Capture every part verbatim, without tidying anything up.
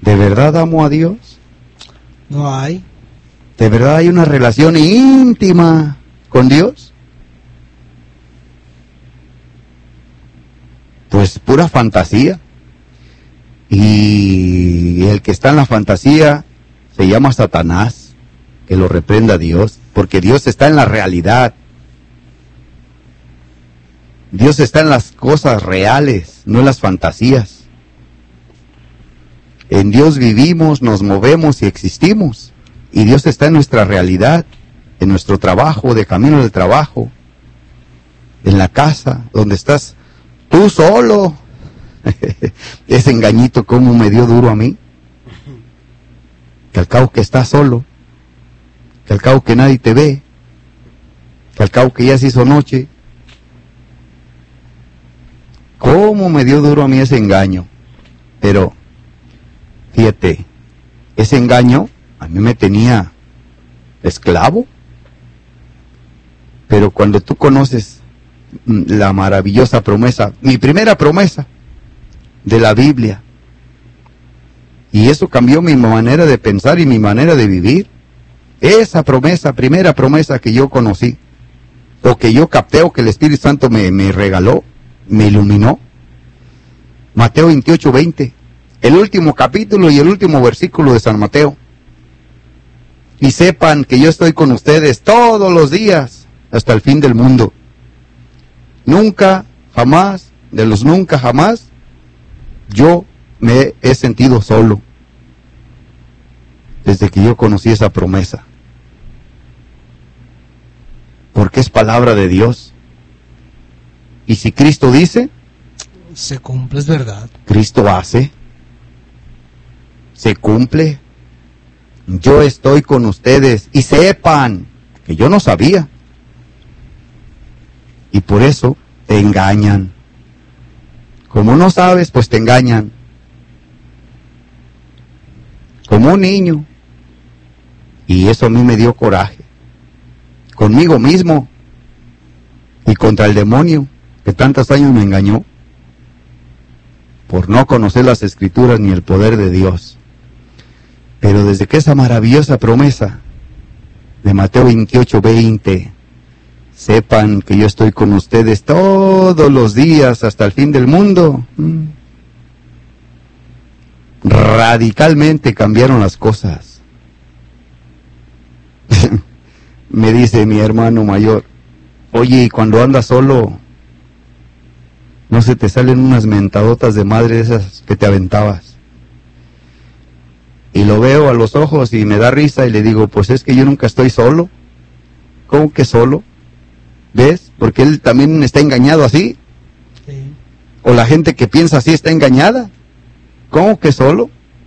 ¿De verdad amo a Dios? No hay. ¿De verdad hay una relación íntima con Dios? Pues pura fantasía. Y el que está en la fantasía se llama Satanás, que lo reprenda Dios, porque Dios está en la realidad. Dios está en las cosas reales, no en las fantasías. En Dios vivimos, nos movemos y existimos. Y Dios está en nuestra realidad, en nuestro trabajo, de camino del trabajo, en la casa, donde estás tú solo. Ese engañito como me dio duro a mí. Que al cabo que estás solo, que al cabo que nadie te ve, que al cabo que ya se hizo noche. Cómo me dio duro a mí ese engaño. Pero, fíjate, ese engaño a mí me tenía esclavo. Pero cuando tú conoces la maravillosa promesa, mi primera promesa de la Biblia, y eso cambió mi manera de pensar y mi manera de vivir. Esa promesa, primera promesa que yo conocí, o que yo capté, o que el Espíritu Santo me, me regaló, me iluminó. Mateo veintiocho, veinte, el último capítulo y el último versículo de San Mateo. Y sepan que yo estoy con ustedes todos los días hasta el fin del mundo. Nunca, jamás, de los nunca, jamás, yo me he sentido solo desde que yo conocí esa promesa. Porque es palabra de Dios. Y si Cristo dice, se cumple, es verdad. Cristo hace, se cumple. Yo estoy con ustedes y sepan que yo no sabía. Y por eso te engañan. Como no sabes, pues te engañan. Como un niño. Y eso a mí me dio coraje. Conmigo mismo. Y contra el demonio, que tantos años me engañó. Por no conocer las Escrituras ni el poder de Dios. Pero desde que esa maravillosa promesa de Mateo veintiocho, veinte, sepan que yo estoy con ustedes todos los días hasta el fin del mundo. Radicalmente cambiaron las cosas. Me dice mi hermano mayor, oye, y cuando andas solo, ¿no se te salen unas mentadotas de madre de esas que te aventabas? Y lo veo a los ojos y me da risa y le digo, pues es que yo nunca estoy solo. ¿Cómo que solo? ¿Ves? Porque él también está engañado así. Sí. O la gente que piensa así está engañada. ¿Cómo que solo?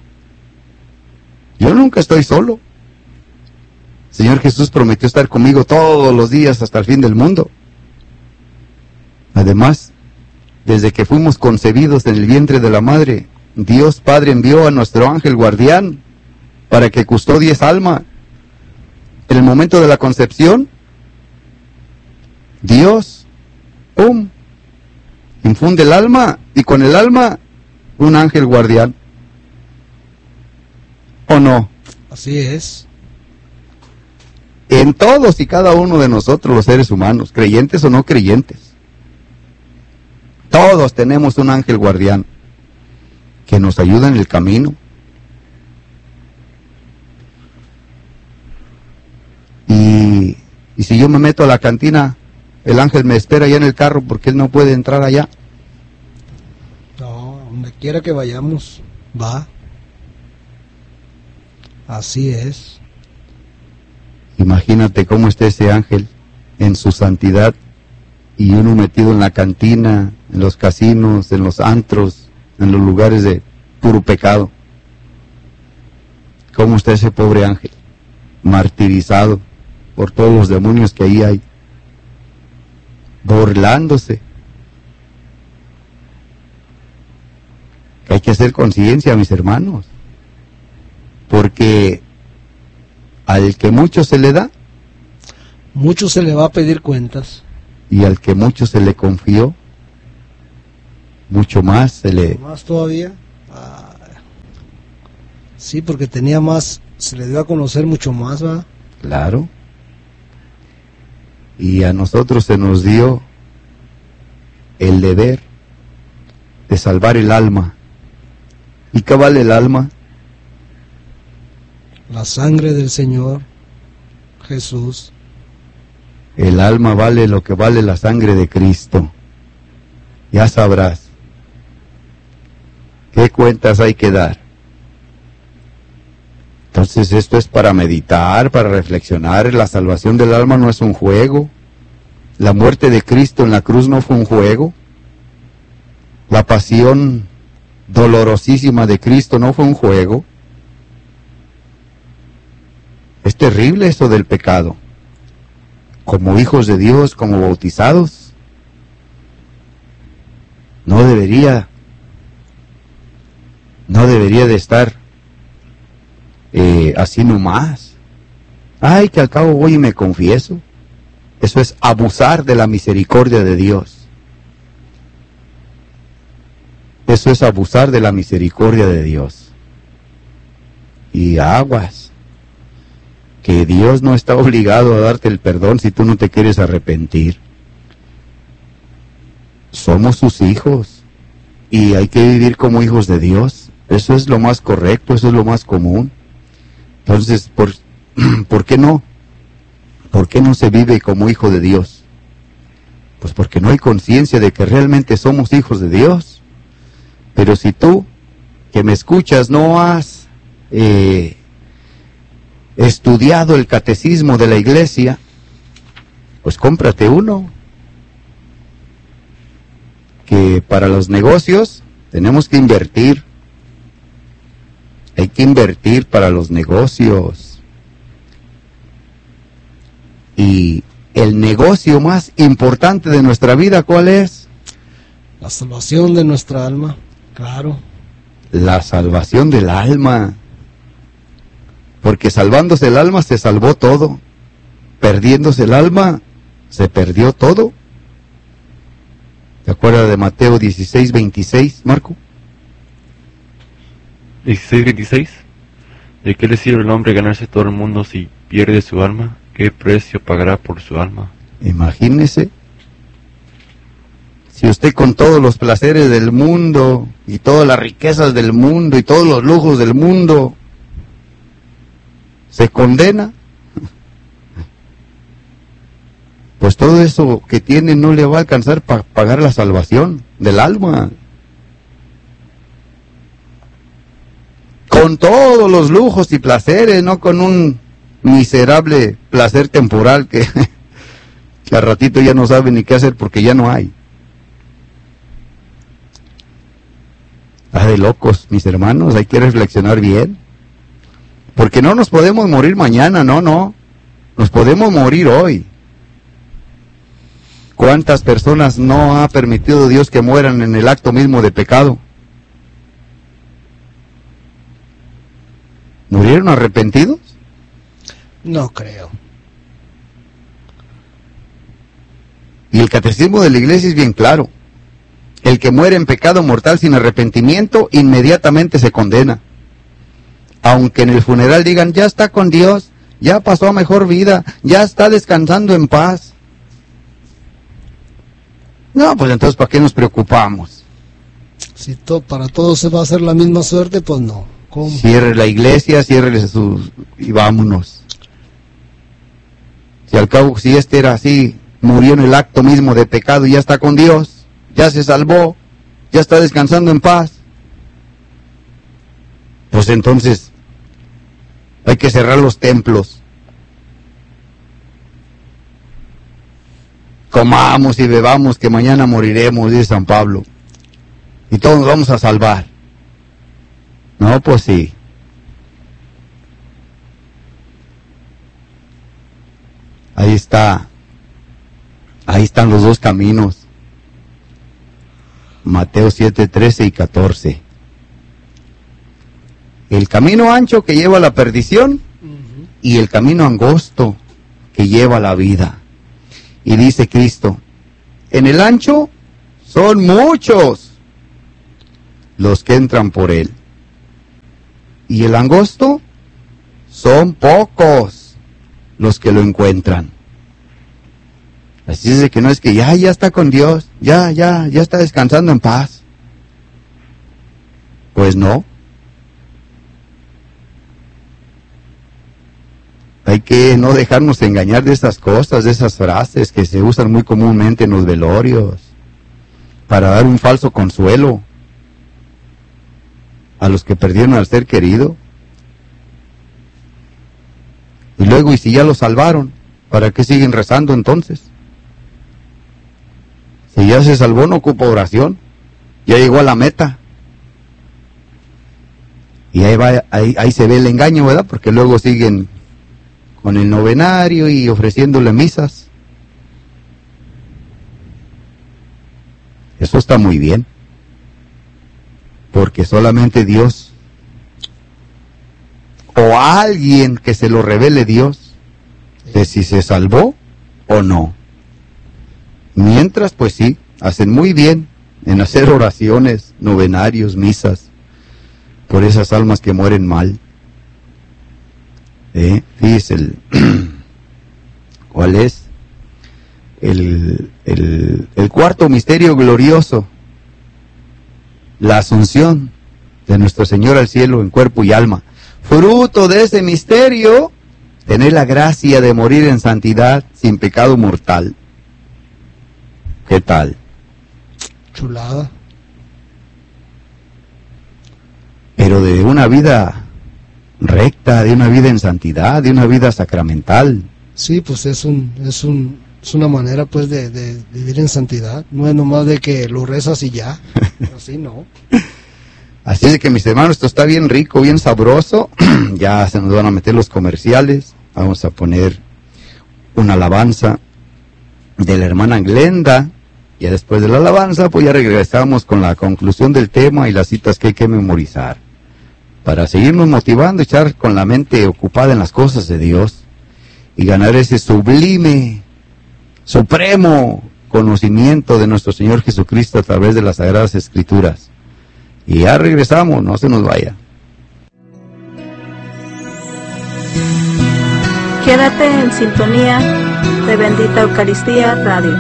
Yo nunca estoy solo. Señor Jesús prometió estar conmigo todos los días hasta el fin del mundo. Además, desde que fuimos concebidos en el vientre de la madre, Dios Padre envió a nuestro ángel guardián para que custodie esa alma. En el momento de la concepción, Dios, ¡pum!, infunde el alma, y con el alma, un ángel guardián. ¿O no? Así es. En todos y cada uno de nosotros los seres humanos, creyentes o no creyentes, todos tenemos un ángel guardián que nos ayuda en el camino. Y, y si yo me meto a la cantina, el ángel me espera allá en el carro porque él no puede entrar allá. No, donde quiera que vayamos, va. Así es. Imagínate cómo está ese ángel en su santidad y uno metido en la cantina, en los casinos, en los antros, en los lugares de puro pecado. ¿Cómo está ese pobre ángel? Martirizado por todos los demonios que ahí hay, burlándose. Hay que hacer conciencia, mis hermanos, porque al que mucho se le da, mucho se le va a pedir cuentas. Y al que mucho se le confió, mucho más se le... ¿Más todavía? Ah. Sí, porque tenía más, se le dio a conocer mucho más, ¿verdad? Claro. Y a nosotros se nos dio el deber de salvar el alma. ¿Y qué vale el alma? La sangre del Señor Jesús. El alma vale lo que vale la sangre de Cristo. Ya sabrás qué cuentas hay que dar. Entonces esto es para meditar, para reflexionar. La salvación del alma no es un juego. La muerte de Cristo en la cruz no fue un juego. La pasión dolorosísima de Cristo no fue un juego. Es terrible eso del pecado. Como hijos de Dios, como bautizados, no debería, no debería de estar eh, así nomás. Ay, que al cabo voy y me confieso. Eso es abusar de la misericordia de Dios. Eso es abusar de la misericordia de Dios. Y aguas, que Dios no está obligado a darte el perdón si tú no te quieres arrepentir. Somos sus hijos y hay que vivir como hijos de Dios. Eso es lo más correcto, eso es lo más común. Entonces, ¿por, ¿por qué no? ¿Por qué no se vive como hijo de Dios? Pues porque no hay conciencia de que realmente somos hijos de Dios. Pero si tú, que me escuchas, no has eh, estudiado el catecismo de la iglesia, pues cómprate uno. Que para los negocios tenemos que invertir. Hay que invertir para los negocios. Y el negocio más importante de nuestra vida, ¿cuál es? La salvación de nuestra alma, claro. La salvación del alma. Porque salvándose el alma se salvó todo. Perdiéndose el alma se perdió todo. ¿Te acuerdas de Mateo dieciséis, veintiséis, Marco? dieciséis, veintiséis. ¿De qué le sirve el hombre ganarse todo el mundo si pierde su alma? ¿Qué precio pagará por su alma? Imagínese. Si usted con todos los placeres del mundo y todas las riquezas del mundo y todos los lujos del mundo se condena, pues todo eso que tiene no le va a alcanzar para pagar la salvación del alma. Con todos los lujos y placeres, no con un miserable placer temporal que, que al ratito ya no sabe ni qué hacer porque ya no hay. Ah, de locos, mis hermanos, hay que reflexionar bien. Porque no nos podemos morir mañana, no, no. Nos podemos morir hoy. ¿Cuántas personas no ha permitido Dios que mueran en el acto mismo de pecado? ¿Murieron arrepentidos? No creo. Y el catecismo de la iglesia es bien claro. El que muere en pecado mortal sin arrepentimiento, inmediatamente se condena. Aunque en el funeral digan, ya está con Dios, ya pasó a mejor vida, ya está descansando en paz. No, pues entonces, ¿para qué nos preocupamos? Si to, para todos se va a hacer la misma suerte, pues no. ¿Cómo? Cierre la iglesia, cierre sus... y vámonos. Si al cabo, si este era así, murió en el acto mismo de pecado y ya está con Dios, ya se salvó, ya está descansando en paz, pues entonces hay que cerrar los templos. Comamos y bebamos que mañana moriremos, dice San Pablo, y todos nos vamos a salvar. No, pues sí. Ahí está. Ahí están los dos caminos. Mateo siete, trece y catorce. El camino ancho que lleva a la perdición uh-huh. y el camino angosto que lleva a la vida. Y dice Cristo, en el ancho son muchos los que entran por él. y el angosto, son pocos los que lo encuentran. Así es de que no es que ya, ya está con Dios, ya, ya, ya está descansando en paz. Pues no. Hay que no dejarnos engañar de esas cosas, de esas frases que se usan muy comúnmente en los velorios, para dar un falso consuelo a los que perdieron al ser querido. Y luego, ¿y si ya lo salvaron? ¿Para qué siguen rezando entonces? Si ya se salvó, no ocupa oración, ya llegó a la meta. Y ahí, va, ahí, ahí se ve el engaño, ¿verdad? Porque luego siguen con el novenario y ofreciéndole misas. Eso está muy bien, porque solamente Dios, o alguien que se lo revele Dios, de si se salvó o no. Mientras, pues sí, hacen muy bien en hacer oraciones, novenarios, misas, por esas almas que mueren mal. ¿Eh? Fíjese, el, ¿cuál es? El, el, el cuarto misterio glorioso, la asunción de nuestro Señor al cielo en cuerpo y alma. Fruto de ese misterio, tener la gracia de morir en santidad sin pecado mortal. ¿Qué tal? Chulada. Pero de una vida recta, de una vida en santidad, de una vida sacramental. Sí, pues es un es un es una manera pues de, de vivir en santidad. No es nomás de que lo rezas y ya. Así no. Así es que, mis hermanos, esto está bien rico, bien sabroso. Ya se nos van a meter los comerciales. Vamos a poner una alabanza de la hermana Glenda. Y después de la alabanza, pues ya regresamos con la conclusión del tema y las citas que hay que memorizar, para seguirnos motivando, echar con la mente ocupada en las cosas de Dios y ganar ese sublime, supremo conocimiento de nuestro Señor Jesucristo a través de las Sagradas Escrituras. Y ya regresamos, no se nos vaya. Quédate en sintonía de Bendita Eucaristía Radio.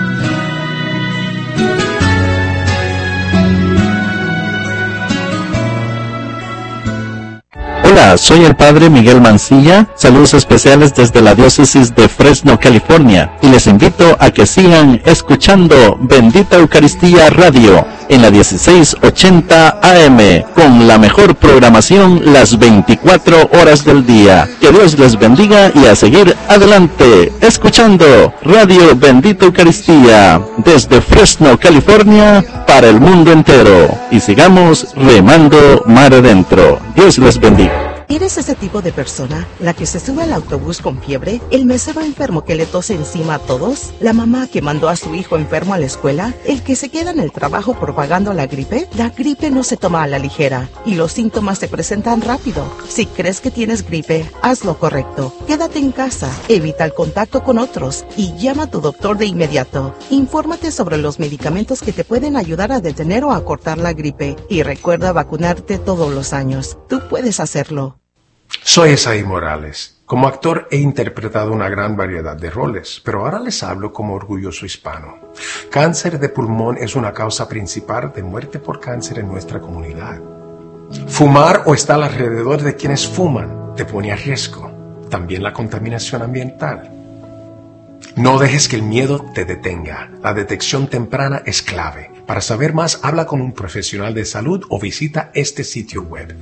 Hola, soy el Padre Miguel Mancilla, saludos especiales desde la Diócesis de Fresno, California, y les invito a que sigan escuchando Bendita Eucaristía Radio en la dieciséis ochenta A M, con la mejor programación las veinticuatro horas del día. Que Dios les bendiga y a seguir adelante, escuchando Radio Bendita Eucaristía desde Fresno, California, para el mundo entero. Y sigamos remando mar adentro. Dios les bendiga. ¿Eres ese tipo de persona, la que se sube al autobús con fiebre, el mesero enfermo que le tose encima a todos, la mamá que mandó a su hijo enfermo a la escuela, el que se queda en el trabajo propagando la gripe? La gripe no se toma a la ligera y los síntomas se presentan rápido. Si crees que tienes gripe, haz lo correcto. Quédate en casa, evita el contacto con otros y llama a tu doctor de inmediato. Infórmate sobre los medicamentos que te pueden ayudar a detener o acortar la gripe y recuerda vacunarte todos los años. Tú puedes hacerlo. Soy Esaí Morales. Como actor he interpretado una gran variedad de roles, pero ahora les hablo como orgulloso hispano. Cáncer de pulmón es una causa principal de muerte por cáncer en nuestra comunidad. Fumar o estar alrededor de quienes fuman te pone a riesgo. También la contaminación ambiental. No dejes que el miedo te detenga. La detección temprana es clave. Para saber más, habla con un profesional de salud o visita este sitio web.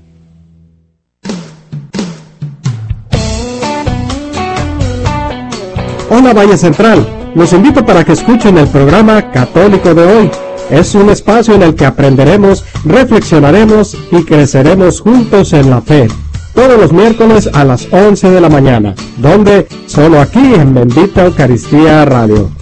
Hola Valle Central, los invito para que escuchen el programa Católico de Hoy. Es un espacio en el que aprenderemos, reflexionaremos y creceremos juntos en la fe. Todos los miércoles a las once de la mañana, donde solo aquí en Bendita Eucaristía Radio.